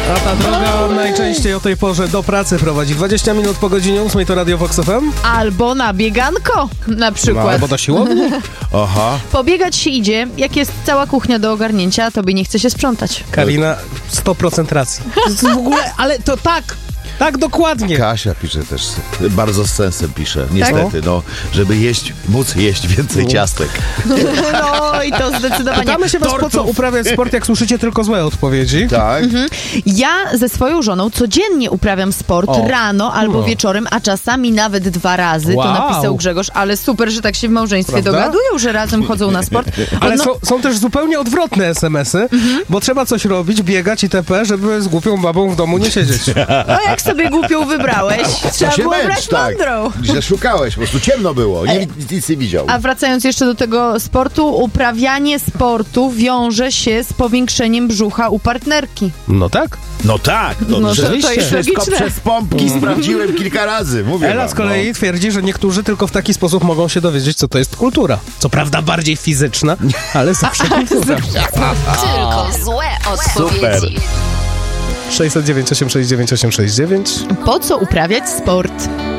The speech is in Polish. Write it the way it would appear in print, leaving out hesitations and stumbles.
A ta droga najczęściej o tej porze do pracy prowadzi. 20 minut po godzinie 8 to Radio Vox FM. Albo na bieganko na przykład. Albo do siłowni. Aha. Pobiegać się idzie, jak jest cała kuchnia do ogarnięcia, tobie nie chce się sprzątać. Karina, 100% racji. W ogóle, ale to tak dokładnie. Kasia pisze też, bardzo z sensem pisze, niestety, żeby móc jeść więcej ciastek. No i to zdecydowanie. Pytamy się was, po co uprawiać sport, jak słyszycie tylko złe odpowiedzi. Tak? Ja ze swoją żoną codziennie uprawiam sport rano albo wieczorem, a czasami nawet 2 razy. Wow. To napisał Grzegorz, ale super, że tak się w małżeństwie Prawda? dogadują, że razem chodzą na sport. Ale są też zupełnie odwrotne SMS-y, bo trzeba coś robić, biegać itp., żeby z głupią babą w domu nie siedzieć. No jak sobie głupią wybrałeś, trzeba było brać mądrą. Że szukałeś, po prostu ciemno było, nic nie widział. A wracając jeszcze do tego sportu, uprawianie sportu wiąże się z powiększeniem brzucha u partnerki. No tak. No tak, No to rzeczywiście. jest Wszystko logiczne. przez pompki sprawdziłem kilka razy, mówię Ela wam, z kolei twierdzi, że niektórzy tylko w taki sposób mogą się dowiedzieć, co to jest kultura. Co prawda bardziej fizyczna, ale zawsze kultura. Tylko złe odpowiedzi. Super. 609 869 869. Po co uprawiać sport?